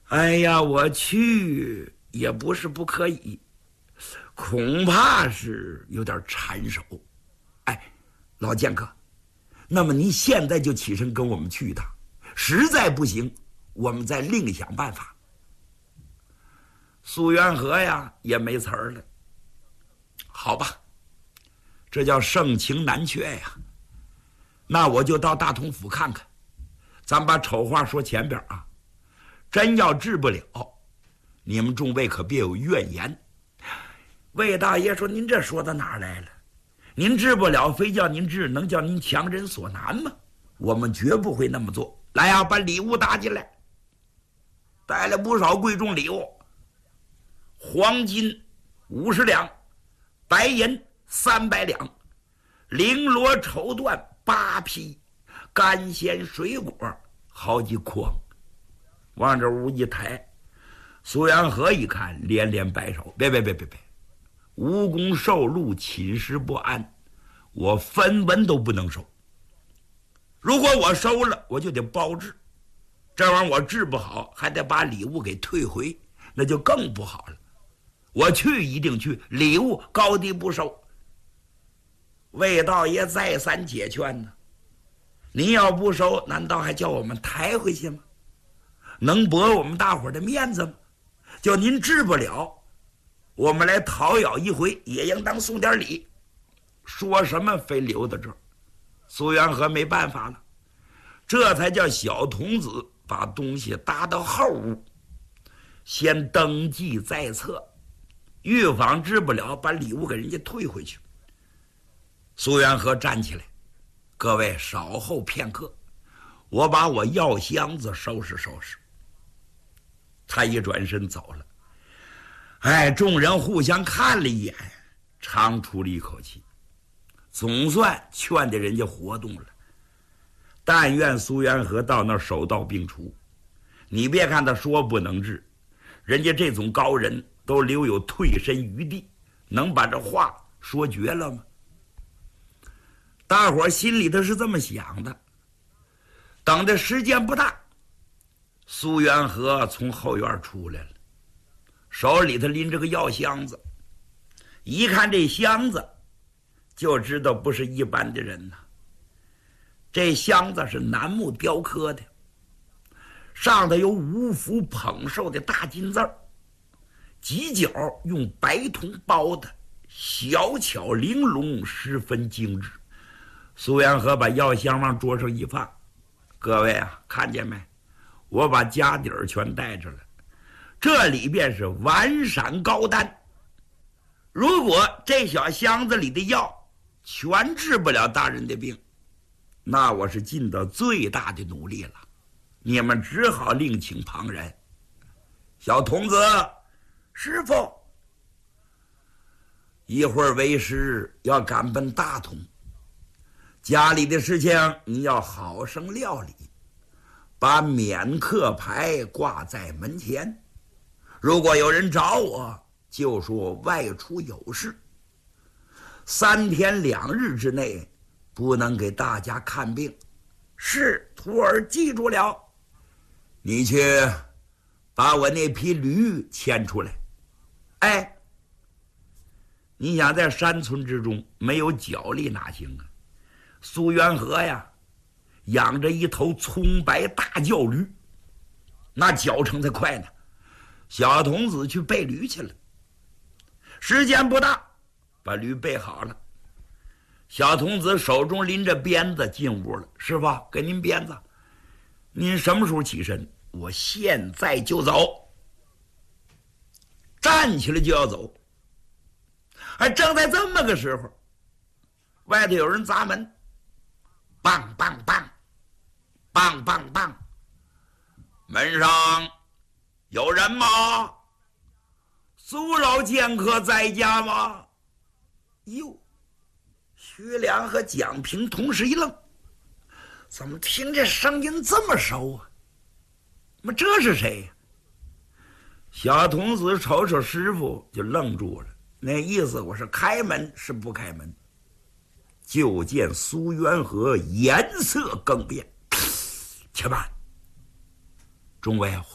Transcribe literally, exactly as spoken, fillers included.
哎呀，我去也不是不可以，恐怕是有点缠手。哎，老剑客，那么您现在就起身跟我们去一趟，实在不行，我们再另想办法。苏元和呀也没词儿了。好吧，这叫盛情难却呀。那我就到大同府看看，咱把丑话说前边啊。真要治不了，你们众位可别有怨言。魏大爷说：“您这说到哪儿来了？您治不了，非叫您治，能叫您强人所难吗？我们绝不会那么做。来呀、啊，把礼物打进来。”带了不少贵重礼物，黄金五十两，白银三百两，绫罗绸缎八匹，干鲜水果好几筐。往这屋一抬，苏元和一看，连连摆手：“别别别别别，无功受禄，寝食不安，我分文都不能收。如果我收了，我就得包治。这玩意儿我治不好，还得把礼物给退回，那就更不好了。我去一定去，礼物高低不收。”魏道爷再三解劝呢：“您要不收，难道还叫我们抬回去吗？能驳我们大伙儿的面子吗？就您治不了，我们来讨咬一回，也应当送点礼。”说什么非留在这儿。苏元和没办法了，这才叫小童子把东西搭到后屋，先登记在册，预防治不了，把礼物给人家退回去。苏元和站起来：“各位稍后片刻，我把我药箱子收拾收拾。”他一转身走了。哎，众人互相看了一眼，长出了一口气，总算劝得人家活动了。但愿苏元和到那儿手到病除。你别看他说不能治，人家这种高人都留有退身余地，能把这话说绝了吗？大伙儿心里头是这么想的。等的时间不大，苏元和从后院出来了，手里头拎着个药箱子。一看这箱子，就知道不是一般的人呐。这箱子是楠木雕刻的，上头有五福捧寿的大金字儿，犄角用白铜包的，小巧玲珑，十分精致。苏元和把药箱往桌上一放：“各位啊，看见没？我把家底儿全带着了，这里便是丸闪高丹。如果这小箱子里的药全治不了大人的病，那我是尽到最大的努力了，你们只好另请旁人。小童子，师傅，一会儿为师要赶奔大同，家里的事情你要好生料理，把免客牌挂在门前。如果有人找我，就说外出有事，三天两日之内不能给大家看病。是，徒儿记住了。你去把我那匹驴牵出来。哎，你想在山村之中没有脚力哪行啊？苏元和呀，养着一头葱白大叫驴，那脚程才快呢。小童子去备驴去了，时间不大，把驴备好了。小童子手中拎着鞭子进屋了：“师傅，给您鞭子。您什么时候起身？我现在就走。”站起来就要走。而正在这么个时候，外头有人砸门：“棒棒棒，棒棒棒！门上有人吗？苏老剑客在家吗？”哟，徐良和蒋平同时一愣，怎么听这声音这么熟啊？那么这是谁呀？小童子瞅瞅师傅就愣住了，那意思我是开门是不开门。就见苏元和颜色更变：“且慢，众位